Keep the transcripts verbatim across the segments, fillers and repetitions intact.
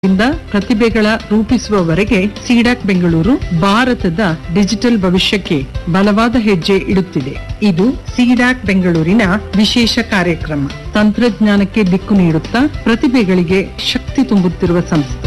ಇಂದ ಪ್ರತಿಭೆಗಳ ರೂಪಿಸುವವರೆಗೆ ಸಿಡಾಕ್ ಬೆಂಗಳೂರು ಭಾರತದ ಡಿಜಿಟಲ್ ಭವಿಷ್ಯಕ್ಕೆ ಬಲವಾದ ಹೆಜ್ಜೆ ಇಡುತ್ತಿದೆ. ಇದು ಸಿಡಾಕ್ ಬೆಂಗಳೂರಿನ ವಿಶೇಷ ಕಾರ್ಯಕ್ರಮ. ತಂತ್ರಜ್ಞಾನಕ್ಕೆ ದಿಕ್ಕು ನೀಡುತ್ತಾ ಪ್ರತಿಭೆಗಳಿಗೆ ಶಕ್ತಿ ತುಂಬುತ್ತಿರುವ ಸಂಸ್ಥೆ.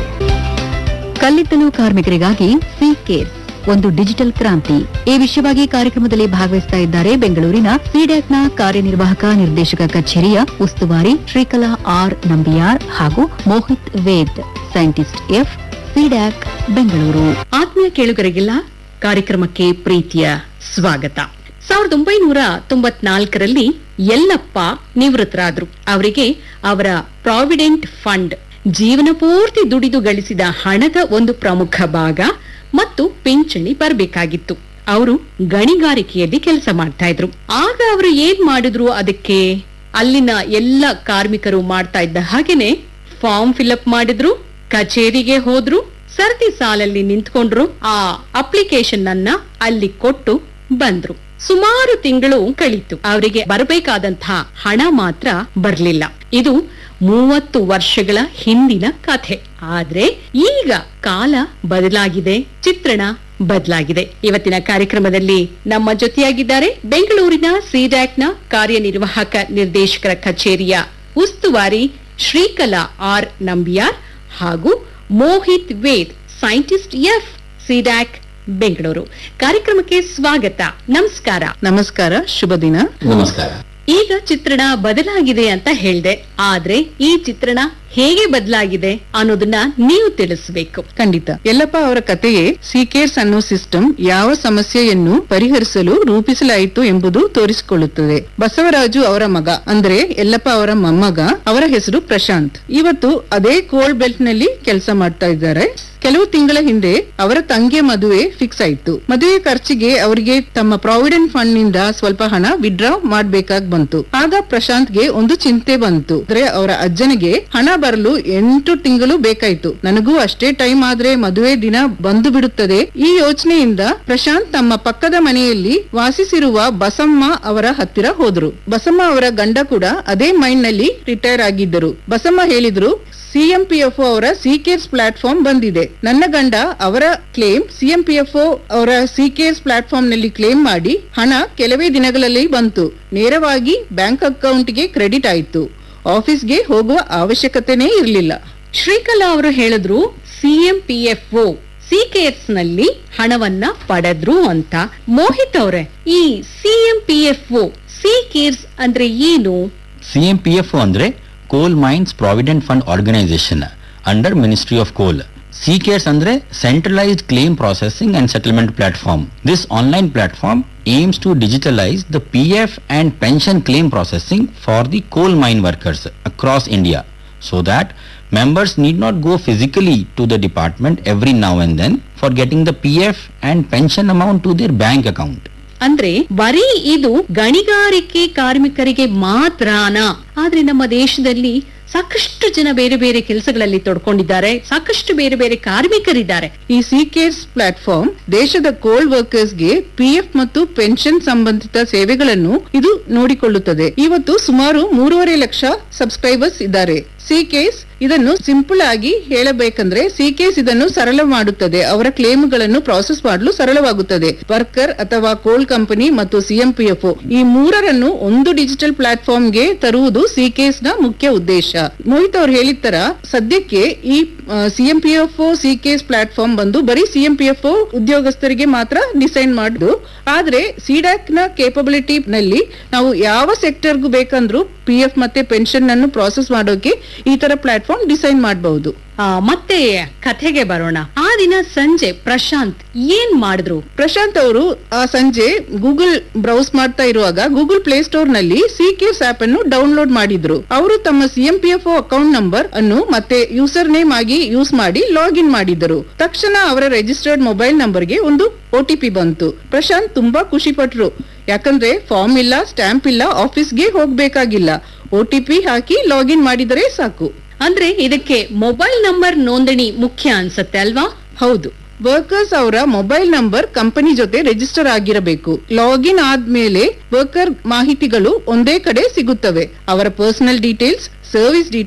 ಕಲ್ಲಿದ್ದಲು ಕಾರ್ಮಿಕರಿಗಾಗಿ ಸಿ ಕೇರ್ ಒಂದು ಡಿಜಿಟಲ್ ಕ್ರಾಂತಿ. ಈ ವಿಷಯವಾಗಿ ಕಾರ್ಯಕ್ರಮದಲ್ಲಿ ಭಾಗವಹಿಸ್ತಾ ಇದ್ದಾರೆ ಬೆಂಗಳೂರಿನ ಸಿಡ್ಯಾಕ್ನ ಕಾರ್ಯನಿರ್ವಾಹಕ ನಿರ್ದೇಶಕ ಕಚೇರಿಯ ಉಸ್ತುವಾರಿ ಶ್ರೀಕಲಾ ಆರ್ ನಂಬಿಯಾರ್ ಹಾಗೂ Mohit Ved, scientist F, CDAC Bengaluru. ಆತ್ಮೀಯ ಕೇಳುಗರಿಗೆಲ್ಲ ಕಾರ್ಯಕ್ರಮಕ್ಕೆ ಪ್ರೀತಿಯ ಸ್ವಾಗತ. ಸಾವಿರದ ಒಂಬೈನೂರ ತೊಂಬತ್ನಾಲ್ಕರಲ್ಲಿ ಯಲ್ಲಪ್ಪ ನಿವೃತ್ತರಾದ್ರು. ಅವರಿಗೆ ಅವರ ಪ್ರಾವಿಡೆಂಟ್ ಫಂಡ್, ಜೀವನ ಪೂರ್ತಿ ದುಡಿದು ಗಳಿಸಿದ ಹಣದ ಒಂದು ಪ್ರಮುಖ ಭಾಗ ಮತ್ತು ಪಿಂಚಣಿ ಬರಬೇಕಾಗಿತ್ತು. ಅವರು ಗಣಿಗಾರಿಕೆಯಲ್ಲಿ ಕೆಲಸ ಮಾಡ್ತಾ ಇದ್ರು. ಆಗ ಅವರು ಏನ್ ಮಾಡಿದ್ರು, ಅದಕ್ಕೆ ಅಲ್ಲಿನ ಎಲ್ಲ ಕಾರ್ಮಿಕರು ಮಾಡ್ತಾ ಇದ್ದ ಹಾಗೇನೆ ಫಾರ್ಮ್ ಫಿಲ್ಅಪ್ ಮಾಡಿದ್ರು, ಕಚೇರಿಗೆ ಹೋದ್ರು, ಸರತಿ ಸಾಲಲ್ಲಿ ನಿಂತ್ಕೊಂಡ್ರು, ಆ ಅಪ್ಲಿಕೇಶನ್ ಅನ್ನ ಅಲ್ಲಿ ಕೊಟ್ಟು ಬಂದ್ರು. ಸುಮಾರು ತಿಂಗಳು ಕಳೀತು. ಅವರಿಗೆ ಬರಬೇಕಾದಂತಹ ಹಣ ಮಾತ್ರ ಬರ್ಲಿಲ್ಲ. ಇದು ಮೂವತ್ತು ವರ್ಷಗಳ ಹಿಂದಿನ ಕಥೆ. ಆದ್ರೆ ಈಗ ಕಾಲ ಬದಲಾಗಿದೆ, ಚಿತ್ರಣ ಬದಲಾಗಿದೆ. ಇವತ್ತಿನ ಕಾರ್ಯಕ್ರಮದಲ್ಲಿ ನಮ್ಮ ಜೊತೆಯಾಗಿದ್ದಾರೆ ಬೆಂಗಳೂರಿನ ಸಿಡ್ಯಾಕ್ನ ಕಾರ್ಯನಿರ್ವಾಹಕ ನಿರ್ದೇಶಕರ ಕಚೇರಿಯ ಉಸ್ತುವಾರಿ ಶ್ರೀಕಲಾ ಆರ್ ನಂಬಿಯಾರ್ ಹಾಗೂ Mohit Ved, scientist F, CDAC Bengaluru. ಕಾರ್ಯಕ್ರಮಕ್ಕೆ ಸ್ವಾಗತ. ನಮಸ್ಕಾರ. ನಮಸ್ಕಾರ, ಶುಭ ದಿನ. ನಮಸ್ಕಾರ. ಈಗ ಚಿತ್ರಣ ಬದಲಾಗಿದೆ ಅಂತ ಹೇಳ್ದೆ, ಆದ್ರೆ ಈ ಚಿತ್ರಣ ಹೇಗೆ ಬದಲಾಗಿದೆ ಅನ್ನೋದನ್ನ ನೀವು ತಿಳಿಸಬೇಕು. ಖಂಡಿತ. ಯಲ್ಲಪ್ಪ ಅವರ ಕಥೆಯೇ ಸಿಕೇರ್ಸ್ ಅನ್ನೋ ಸಿಸ್ಟಮ್ ಯಾವ ಸಮಸ್ಯೆಯನ್ನು ಪರಿಹರಿಸಲು ರೂಪಿಸಲಾಯಿತು ಎಂಬುದು ತೋರಿಸಿಕೊಳ್ಳುತ್ತದೆ. ಬಸವರಾಜು ಅವರ ಮಗ, ಅಂದ್ರೆ ಯಲ್ಲಪ್ಪ ಅವರ ಮೊಮ್ಮಗ, ಅವರ ಹೆಸರು ಪ್ರಶಾಂತ್. ಇವತ್ತು ಅದೇ ಕೋಲ್ಡ್ ಬೆಲ್ಟ್ ನಲ್ಲಿ ಕೆಲಸ ಮಾಡ್ತಾ ಇದ್ದಾರೆ. ಕೆಲವು ತಿಂಗಳ ಹಿಂದೆ ಅವರ ತಂಗಿಯ ಮದುವೆ ಫಿಕ್ಸ್ ಆಯ್ತು. ಮದುವೆ ಖರ್ಚಿಗೆ ಅವರಿಗೆ ತಮ್ಮ ಪ್ರಾವಿಡೆಂಟ್ ಫಂಡ್ ನಿಂದ ಸ್ವಲ್ಪ ಹಣ ವಿಡ್ರಾ ಮಾಡ್ಬೇಕಾಗ್ ಬಂತು. ಆಗ ಪ್ರಶಾಂತ್ಗೆ ಒಂದು ಚಿಂತೆ ಬಂತು. ಅಂದ್ರೆ ಅವರ ಅಜ್ಜನಿಗೆ ಹಣ ಬರಲು ಎಂಟು ತಿಂಗಳು ಬೇಕಾಯ್ತು. ನನಗೂ ಅಷ್ಟೇ ಟೈಮ್ ಆದ್ರೆ ಮದುವೆ ದಿನ ಬಂದು ಬಿಡುತ್ತದೆ. ಈ ಯೋಚನೆಯಿಂದ ಪ್ರಶಾಂತ್ ತಮ್ಮ ಪಕ್ಕದ ಮನೆಯಲ್ಲಿ ವಾಸಿಸಿರುವ ಬಸಮ್ಮ ಅವರ ಹತ್ತಿರ ಹೋದ್ರು. ಬಸಮ್ಮ ಅವರ ಗಂಡ ಕೂಡ ಅದೇ ಮೈಂಡ್ ನಲ್ಲಿ ರಿಟೈರ್ ಆಗಿದ್ದರು. ಬಸಮ್ಮ ಹೇಳಿದ್ರು, ಸಿಎಂಪಿಎಫ್ಒ ಅವರ ಸಿಕೇರ್ಸ್ ಪ್ಲಾಟ್ಫಾರ್ಮ್ ಬಂದಿದೆ. ನನ್ನ ಗಂಡ ಅವರ ಕ್ಲೇಮ್ ಸಿಎಂಪಿಎಫ್ಒ ಅವರ ಸಿಕೇರ್ಸ್ ಪ್ಲಾಟ್ಫಾರ್ಮ್ ನಲ್ಲಿ ಕ್ಲೇಮ್ ಮಾಡಿ ಹಣ ಕೆಲವೇ ದಿನಗಳಲ್ಲಿ ಬಂತು. ನೇರವಾಗಿ ಬ್ಯಾಂಕ್ ಅಕೌಂಟ್ಗೆ ಕ್ರೆಡಿಟ್ ಆಯ್ತು. ಆಫೀಸ್ಗೆ ಹೋಗುವ ಅವಶ್ಯಕತೆನೇ ಇರಲಿಲ್ಲ. ಶ್ರೀಕಲಾ ಅವರು ಹೇಳಿದ್ರು, ಸಿಎಂಪಿಎಫ್ಒ ಸಿಕೇರ್ಸ್ ನಲ್ಲಿ ಹಣವನ್ನ ಪಡೆದ್ರು ಅಂತ. ಮೋಹಿತ್ ಅವರೇ, ಈ ಸಿಎಂಪಿಎಫ್ಒ ಸಿಕೇರ್ಸ್ ಅಂದ್ರೆ ಏನು? ಸಿಎಂಪಿಎಫ್ಒ ಅಂದ್ರೆ ಕೋಲ್ mains provident fund organisation under ministry of ಕೋಲ್. ಸಿಕೇರ್ಸ್ ಅಂದ್ರೆ centralised claim processing and settlement platform. This online platform aims to digitalize the P F and pension claim processing for the coal mine workers across India, so that members need not go physically to the department every now and then for getting the P F and pension amount to their bank account. ಅಂದ್ರೆ ಬರೀ ಇದು ಗಣಿಗಾರಿಕೆ ಕಾರ್ಮಿಕರಿಗೆ ಮಾತ್ರನಾ? ಆದ್ರೆ ನಮ್ಮ ದೇಶದಲ್ಲಿ ಸಾಕಷ್ಟು ಜನ ಬೇರೆ ಬೇರೆ ಕೆಲಸಗಳಲ್ಲಿ ತೊಡ್ಕೊಂಡಿದ್ದಾರೆ, ಸಾಕಷ್ಟು ಬೇರೆ ಬೇರೆ ಕಾರ್ಮಿಕರಿದ್ದಾರೆ. ಈ ಸಿಕೇರ್ಸ್ ಪ್ಲಾಟ್ಫಾರ್ಮ್ ದೇಶದ ಕೋಲ್ ವರ್ಕರ್ಸ್ ಗೆ ಪಿಎಫ್ ಮತ್ತು ಪೆನ್ಷನ್ ಸಂಬಂಧಿತ ಸೇವೆಗಳನ್ನು ಇದು ನೋಡಿಕೊಳ್ಳುತ್ತದೆ. ಇವತ್ತು ಸುಮಾರು ಮೂರುವರೆ ಲಕ್ಷ ಸಬ್ಸ್ಕ್ರೈಬರ್ಸ್ ಇದ್ದಾರೆ. ಸಿಕೇಸ್ ಇದನ್ನು ಸಿಂಪಲ್ ಆಗಿ ಹೇಳಬೇಕಂದ್ರೆ ಸಿಕೇಸ್ ಇದನ್ನು ಸರಳ ಮಾಡುತ್ತದೆ. ಅವರ ಕ್ಲೇಮ್ಗಳನ್ನು ಪ್ರಾಸೆಸ್ ಮಾಡಲು ಸರಳವಾಗುತ್ತದೆ. ವರ್ಕರ್ ಅಥವಾ ಕೋಲ್ ಕಂಪನಿ ಮತ್ತು ಸಿಎಂಪಿಎಫ್ಒ ಈ ಮೂರರನ್ನು ಒಂದು ಡಿಜಿಟಲ್ ಪ್ಲಾಟ್ಫಾರ್ಮ್ ಗೆ ತರುವುದು ಸಿಕೇಸ್ ನ ಮುಖ್ಯ ಉದ್ದೇಶ. ಮೋಹಿತ್ ಅವ್ರು ಹೇಳಿದ ಸದ್ಯಕ್ಕೆ ಈ ಸಿಎಂಪಿಎಫ್ಒ ಸಿಕೇಸ್ ಪ್ಲಾಟ್ಫಾರ್ಮ್ ಬಂದು ಬರೀ ಸಿಎಂಪಿಎಫ್ಒ ಉದ್ಯೋಗಸ್ಥರಿಗೆ ಮಾತ್ರ ಡಿಸೈನ್ ಮಾಡುದು. ಆದ್ರೆ ಸಿಡ್ಯಾಕ್ ನ ಕೇಪಬಿಲಿಟಿ ನಲ್ಲಿ ನಾವು ಯಾವ ಸೆಕ್ಟರ್ಗೂ ಬೇಕಂದ್ರೂ ಪಿ ಎಫ್ ಮತ್ತೆ ಪೆನ್ಷನ್ ಅನ್ನು ಪ್ರಾಸೆಸ್ ಮಾಡೋಕೆ ಈ ತರ ಪ್ಲಾಟ್ಫಾರ್ಮ್ ಡಿಸೈನ್ ಮಾಡಬಹುದು. ಮತ್ತೆ ಕಥೆಗೆ ಬರೋಣ. ಆ ದಿನ ಸಂಜೆ ಪ್ರಶಾಂತ್ ಏನ್ ಮಾಡಿದ್ರು? ಪ್ರಶಾಂತ್ ಅವರು ಆ ಸಂಜೆ ಗೂಗಲ್ ಬ್ರೌಸ್ ಮಾಡ್ತಾ ಇರುವಾಗ ಗೂಗಲ್ ಪ್ಲೇ ಸ್ಟೋರ್ ನಲ್ಲಿ ಸಿಕೇರ್ಸ್ ಆಪ್ ಅನ್ನು ಡೌನ್ಲೋಡ್ ಮಾಡಿದ್ರು. ಅವರು ತಮ್ಮ ಸಿಎಂಪಿಎಫ್ಒ ಅಕೌಂಟ್ ನಂಬರ್ ಅನ್ನು ಮತ್ತೆ ಯೂಸರ್ ನೇಮ್ ಆಗಿ ಯೂಸ್ ಮಾಡಿ ಲಾಗಿನ್ ಮಾಡಿದರು. ತಕ್ಷಣ ಅವರ ರಿಜಿಸ್ಟರ್ಡ್ ಮೊಬೈಲ್ ನಂಬರ್ ಗೆ ಒಂದು ಒಟಿಪಿ ಬಂತು. ಪ್ರಶಾಂತ್ ತುಂಬಾ ಖುಷಿ ಪಟ್ರು. ಯಾಕಂದ್ರೆ ಫಾರ್ಮ್ ಇಲ್ಲ, ಸ್ಟ್ಯಾಂಪ್ ಇಲ್ಲ, ಆಫೀಸ್ಗೆ ಹೋಗ್ಬೇಕಾಗಿಲ್ಲ. ಒಟಿಪಿ ಹಾಕಿ ಲಾಗಿನ್ ಮಾಡಿದರೆ ಸಾಕು. ಅಂದ್ರೆ ಇದಕ್ಕೆ ಮೊಬೈಲ್ ನಂಬರ್ ನೋಂದಣಿ ಮುಖ್ಯ ಅನ್ಸತ್ತೆ ಅಲ್ವಾ? ಹೌದು. ವರ್ಕರ್ಸ್ ಅವರ ಮೊಬೈಲ್ ನಂಬರ್ ಕಂಪನಿ ಜೊತೆ ರಿಜಿಸ್ಟರ್ ಆಗಿರಬೇಕು. ಲಾಗಿನ್ ಆದ್ಮೇಲೆ ವರ್ಕರ್ ಮಾಹಿತಿಗಳು ಒಂದೇ ಕಡೆ ಸಿಗುತ್ತವೆ. ಅವರ personal details, service details,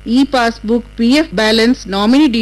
E passbook, PF balance, nominee